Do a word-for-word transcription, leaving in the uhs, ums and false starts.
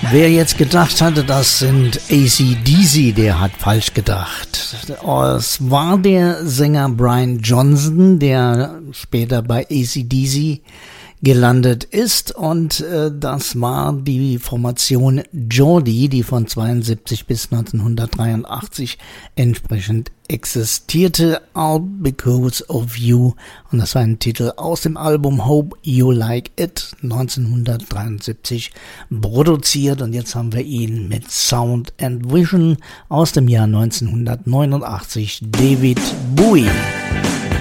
Wer jetzt gedacht hatte, das sind A C D C, der hat falsch gedacht. Es war der Sänger Brian Johnson, der später bei A C D C gelandet ist, und äh, das war die Formation Geordie, die von zweiundsiebzig bis neunzehnhundertdreiundachtzig entsprechend existierte. All Because of You, und das war ein Titel aus dem Album Hope You Like It, neunzehnhundertdreiundsiebzig produziert, und jetzt haben wir ihn mit Sound and Vision aus dem Jahr neunzehnhundertneunundachtzig, David Bowie.